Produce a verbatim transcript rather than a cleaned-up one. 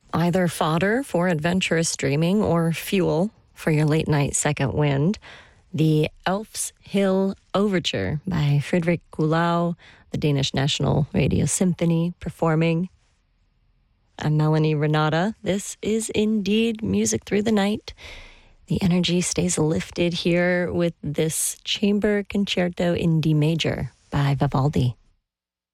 Either fodder for adventurous dreaming or fuel for your late-night second wind, the Elf's Hill Overture by Frederick Kuhlau, the Danish National Radio Symphony, performing. I'm Melanie Renata. This is indeed Music Through the Night. The energy stays lifted here with this chamber concerto in D major by Vivaldi.